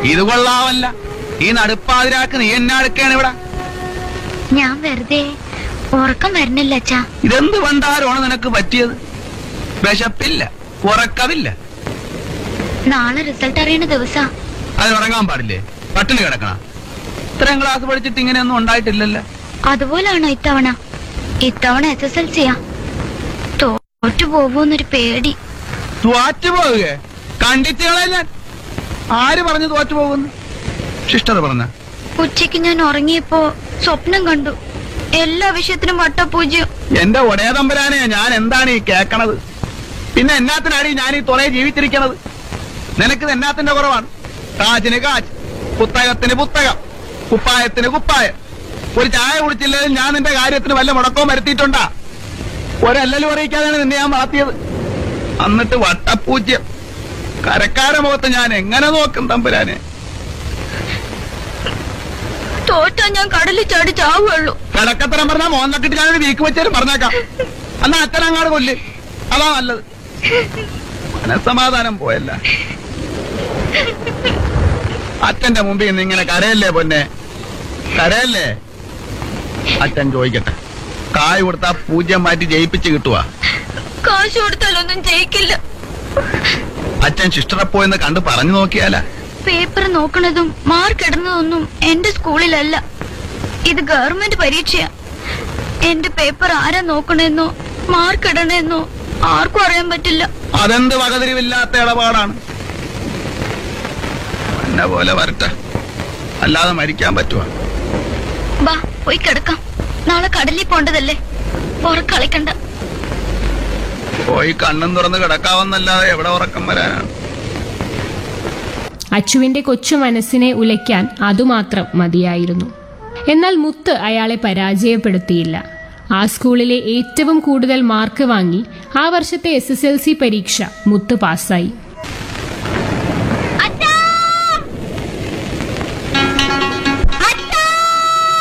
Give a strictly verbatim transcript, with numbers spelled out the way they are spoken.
ഇത് കൊള്ളാവല്ല. ഈ നടുപ്പാതിരാക്ക് നീ എന്നാ എടുക്കാണ് ഇവിടെ? ഞാൻ വെറുതെ ഉറക്കം വരണില്ല അച്ഛാ. ഇതെന്ത് പണ്ടാരമാണ് നിനക്ക് പറ്റിയത്? വിശപ്പില്ല, ഉറക്കമില്ല. നാളെ റിസൾട്ട് അറിയണ ദിവസാ. അത് ഉറങ്ങാൻ പാടില്ലേ? പട്ടിണി കിടക്കണ? ഇത്രയും ക്ലാസ് പഠിച്ചിട്ട് ഇങ്ങനെയൊന്നും ഉണ്ടായിട്ടില്ലല്ലോ. അതുപോലാണോ ഇത്തവണ? ഇത്തവണ എസ് എസ് എൽ സിയാ. തോറ്റു പോവോന്നൊരു പേടി. തോറ്റു പോവുക? കണ്ടിട്ടുകളെ ഞാൻ. ആര് പറഞ്ഞു തോറ്റു പോകുന്നു? സിസ്റ്റർ പറഞ്ഞ. ഉച്ചയ്ക്ക് ഞാൻ ഉറങ്ങിയപ്പോ സ്വപ്നം കണ്ടു. എല്ലാ വിഷയത്തിനും വട്ടപൂജ്യം. എന്റെ ഒടേ തമ്പരാനെ, ഞാൻ എന്താണ് ഈ കേക്കണത്? പിന്നെ എന്നാത്തിനാണ് ഞാൻ ഈ തുറയെ ജീവിച്ചിരിക്കണത്? നിനക്കിത് എന്നാത്തിന്റെ കുറവാണ്? കാച്ചിന് കാച്ച്, പുസ്തകത്തിന് പുസ്തകം, കുപ്പായത്തിന് കുപ്പായം. ഒരു ചായ കുടിച്ചില്ലെങ്കിൽ ഞാൻ നിന്റെ കാര്യത്തിന് വല്ല മുടക്കവും വരുത്തിയിട്ടുണ്ടാ? ഒരല്ലലും അറിയിക്കാതാണ് നിന്നെ ഞാൻ വളർത്തിയത്. എന്നിട്ട് വട്ടപ്പൂജ്യം. കരക്കാര മുഖത്ത് ഞാൻ എങ്ങനെ നോക്കും തമ്പുരാനെ? തോറ്റാ ഞാൻ കടലിൽ ചാടി ചാവുള്ളൂ. കടക്കത്തരം പറഞ്ഞാൽ മോന്നക്കിട്ട് ഞാനൊരു വീക്ക് വെച്ചാലും പറഞ്ഞേക്കാം. എന്നാ അച്ഛനങ്ങാട് കൊല്ല്, അതാ നല്ലത്. മനസ്സമാധാനം പോയല്ല. അച്ഛന്റെ മുമ്പിൽ നിന്ന് ഇങ്ങനെ കരയല്ലേ പൊന്നെ, കരയല്ലേ? അച്ഛൻ ചോദിക്കട്ടെ, കായ് കൊടുത്താ പൂജ്യം മാറ്റി ജയിപ്പിച്ച് കിട്ടുവാ? കാശ് കൊടുത്താലൊന്നും ജയിക്കില്ല. അച്ഛൻ സിസ്റ്ററെ പോയെന്ന് കണ്ട് പറഞ്ഞു നോക്കിയാല. പേപ്പർ നോക്കണതും മാർക്ക് ഇടുന്നതൊന്നും എന്റെ സ്കൂളിലല്ല. ഇത് ഗവൺമെന്റ് പരീക്ഷയാ. എന്റെ പേപ്പർ ആരാ നോക്കണെന്നോ മാർക്ക് ഇടണെന്നോ ആർക്കും അറിയാൻ പറ്റില്ല. അതെന്ത് വകതിരിവില്ലാത്ത ഇടപാടാണ്? എന്നെ പോലെ വരട്ടെ, അല്ലാതെ മരിക്കാൻ പറ്റുവാ? ബാ പോയി കിടക്കാം. നാളെ കടലിൽ പോണ്ടതല്ലേ, ഉറക്കളിക്കണ്ട. പോയി കണ്ണും തുറന്ന് കിടക്കാവെന്നല്ലാതെ എവിടെ ഉറക്കം വരാനാണ്? അച്ചുവിന്റെ കൊച്ചു മനസ്സിനെ ഉലയ്ക്കാൻ അതുമാത്രം മതിയായിരുന്നു. എന്നാൽ മുത്ത് അയാളെ പരാജയപ്പെടുത്തിയില്ല. ആ സ്കൂളിലെ ഏറ്റവും കൂടുതൽ മാർക്ക് വാങ്ങി ആ വർഷത്തെ എസ് എസ് എൽ സി പരീക്ഷ മുത്ത് പാസ്സായി.